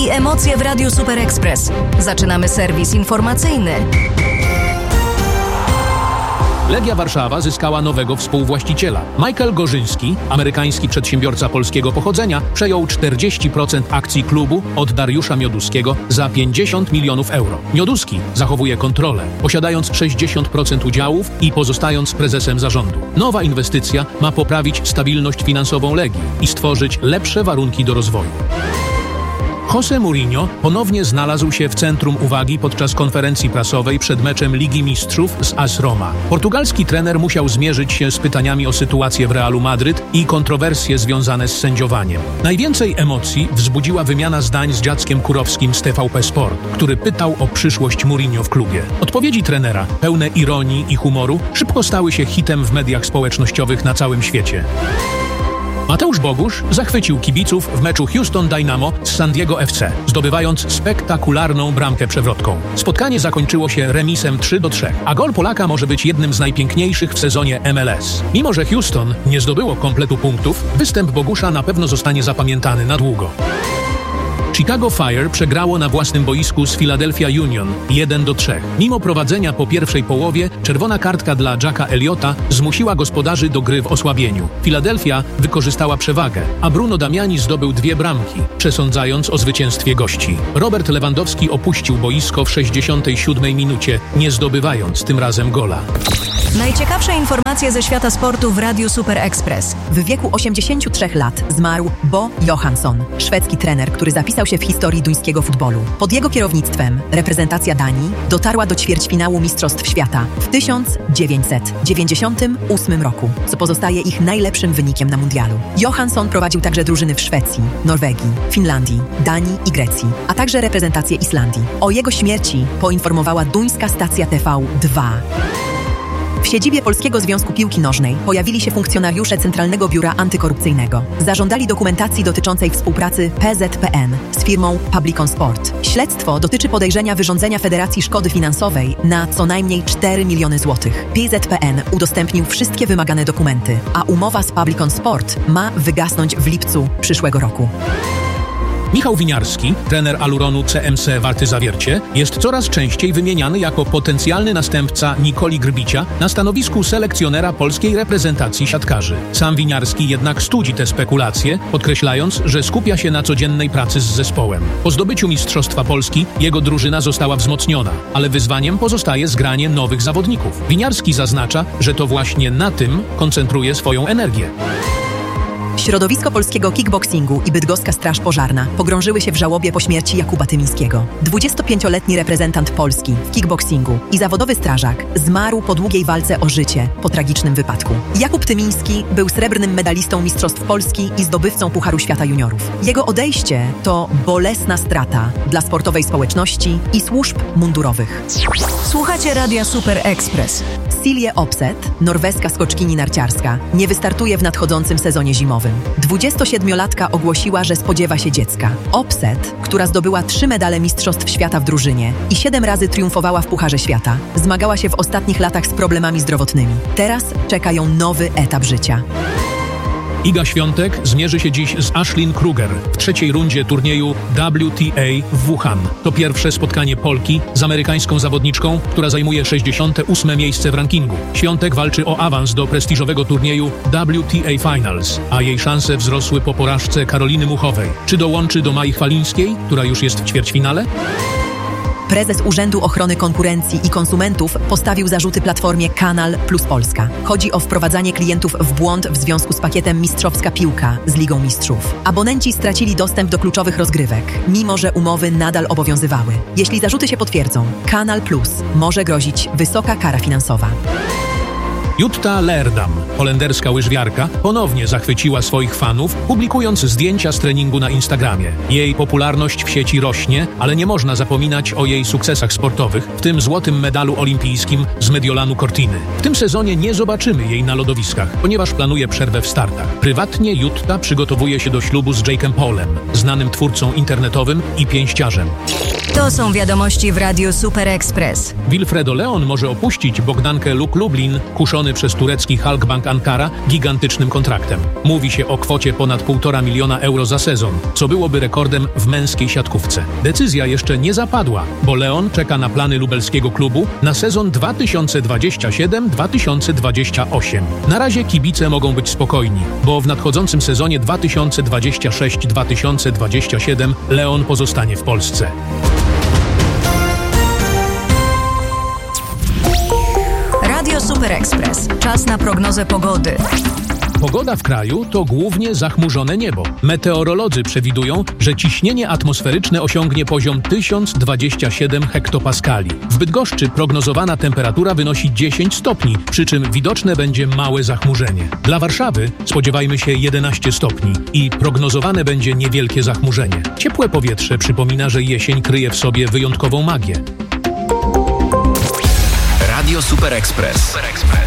i emocje w Radiu Super Express. Zaczynamy serwis informacyjny. Legia Warszawa zyskała nowego współwłaściciela. Michael Gorzyński, amerykański przedsiębiorca polskiego pochodzenia, przejął 40% akcji klubu od Dariusza Mioduskiego za 50 milionów euro. Mioduski zachowuje kontrolę, posiadając 60% udziałów i pozostając prezesem zarządu. Nowa inwestycja ma poprawić stabilność finansową Legii i stworzyć lepsze warunki do rozwoju. José Mourinho ponownie znalazł się w centrum uwagi podczas konferencji prasowej przed meczem Ligi Mistrzów z AS Roma. Portugalski trener musiał zmierzyć się z pytaniami o sytuację w Realu Madryt i kontrowersje związane z sędziowaniem. Najwięcej emocji wzbudziła wymiana zdań z Dziadzkiem Kurowskim z TVP Sport, który pytał o przyszłość Mourinho w klubie. Odpowiedzi trenera, pełne ironii i humoru, szybko stały się hitem w mediach społecznościowych na całym świecie. Mateusz Bogusz zachwycił kibiców w meczu Houston Dynamo z San Diego FC, zdobywając spektakularną bramkę przewrotką. Spotkanie zakończyło się remisem 3-3, a gol Polaka może być jednym z najpiękniejszych w sezonie MLS. Mimo że Houston nie zdobyło kompletu punktów, występ Bogusza na pewno zostanie zapamiętany na długo. Chicago Fire przegrało na własnym boisku z Philadelphia Union 1-3. Mimo prowadzenia po pierwszej połowie, czerwona kartka dla Jacka Elliotta zmusiła gospodarzy do gry w osłabieniu. Philadelphia wykorzystała przewagę, a Bruno Damiani zdobył 2 bramki, przesądzając o zwycięstwie gości. Robert Lewandowski opuścił boisko w 67 minucie, nie zdobywając tym razem gola. Najciekawsze informacje ze świata sportu w Radiu Super Express. W wieku 83 lat zmarł Bo Johansson, szwedzki trener, który zapisał się w historii duńskiego futbolu. Pod jego kierownictwem reprezentacja Danii dotarła do ćwierćfinału Mistrzostw Świata w 1998 roku, co pozostaje ich najlepszym wynikiem na mundialu. Johansson prowadził także drużyny w Szwecji, Norwegii, Finlandii, Danii i Grecji, a także reprezentację Islandii. O jego śmierci poinformowała duńska stacja TV2. W siedzibie Polskiego Związku Piłki Nożnej pojawili się funkcjonariusze Centralnego Biura Antykorupcyjnego. Zażądali dokumentacji dotyczącej współpracy PZPN z firmą Publicon Sport. Śledztwo dotyczy podejrzenia wyrządzenia Federacji szkody finansowej na co najmniej 4 miliony złotych. PZPN udostępnił wszystkie wymagane dokumenty, a umowa z Publicon Sport ma wygasnąć w lipcu przyszłego roku. Michał Winiarski, trener Aluronu CMC Warty Zawiercie, jest coraz częściej wymieniany jako potencjalny następca Nikoli Grbicia na stanowisku selekcjonera polskiej reprezentacji siatkarzy. Sam Winiarski jednak studzi te spekulacje, podkreślając, że skupia się na codziennej pracy z zespołem. Po zdobyciu Mistrzostwa Polski jego drużyna została wzmocniona, ale wyzwaniem pozostaje zgranie nowych zawodników. Winiarski zaznacza, że to właśnie na tym koncentruje swoją energię. Środowisko polskiego kickboxingu i bydgoska Straż Pożarna pogrążyły się w żałobie po śmierci Jakuba Tymińskiego. 25-letni reprezentant Polski w kickboxingu i zawodowy strażak zmarł po długiej walce o życie po tragicznym wypadku. Jakub Tymiński był srebrnym medalistą Mistrzostw Polski i zdobywcą Pucharu Świata Juniorów. Jego odejście to bolesna strata dla sportowej społeczności i służb mundurowych. Słuchacie Radia Super Express. Silje Opset, norweska skoczkini narciarska, nie wystartuje w nadchodzącym sezonie zimowym. 27-latka ogłosiła, że spodziewa się dziecka. Opset, która zdobyła 3 medale Mistrzostw Świata w drużynie i 7 razy triumfowała w Pucharze Świata, zmagała się w ostatnich latach z problemami zdrowotnymi. Teraz czeka ją nowy etap życia. Iga Świątek zmierzy się dziś z Ashlyn Kruger w 3. rundzie turnieju WTA w Wuhan. To pierwsze spotkanie Polki z amerykańską zawodniczką, która zajmuje 68. miejsce w rankingu. Świątek walczy o awans do prestiżowego turnieju WTA Finals, a jej szanse wzrosły po porażce Karoliny Muchowej. Czy dołączy do Mai Chwalińskiej, która już jest w ćwierćfinale? Prezes Urzędu Ochrony Konkurencji i Konsumentów postawił zarzuty platformie Kanal Plus Polska. Chodzi o wprowadzanie klientów w błąd w związku z pakietem Mistrzowska Piłka z Ligą Mistrzów. Abonenci stracili dostęp do kluczowych rozgrywek, mimo że umowy nadal obowiązywały. Jeśli zarzuty się potwierdzą, Kanal Plus może grozić wysoka kara finansowa. Jutta Leerdam, holenderska łyżwiarka, ponownie zachwyciła swoich fanów, publikując zdjęcia z treningu na Instagramie. Jej popularność w sieci rośnie, ale nie można zapominać o jej sukcesach sportowych, w tym złotym medalu olimpijskim z Mediolanu Cortiny. W tym sezonie nie zobaczymy jej na lodowiskach, ponieważ planuje przerwę w startach. Prywatnie Jutta przygotowuje się do ślubu z Jake'em Paulem, znanym twórcą internetowym i pięściarzem. To są wiadomości w Radiu Super Express. Wilfredo Leon może opuścić Bogdankę Luk Lublin, kuszony zagrożony przez turecki Halkbank Ankara gigantycznym kontraktem. Mówi się o kwocie ponad 1,5 miliona euro za sezon, co byłoby rekordem w męskiej siatkówce. Decyzja jeszcze nie zapadła, bo Leon czeka na plany lubelskiego klubu na sezon 2027-2028. Na razie kibice mogą być spokojni, bo w nadchodzącym sezonie 2026-2027 Leon pozostanie w Polsce. Radio Super Express. Czas na prognozę pogody. Pogoda w kraju to głównie zachmurzone niebo. Meteorolodzy przewidują, że ciśnienie atmosferyczne osiągnie poziom 1027 hektopaskali. W Bydgoszczy prognozowana temperatura wynosi 10 stopni, przy czym widoczne będzie małe zachmurzenie. Dla Warszawy spodziewajmy się 11 stopni i prognozowane będzie niewielkie zachmurzenie. Ciepłe powietrze przypomina, że jesień kryje w sobie wyjątkową magię. Radio Super Express.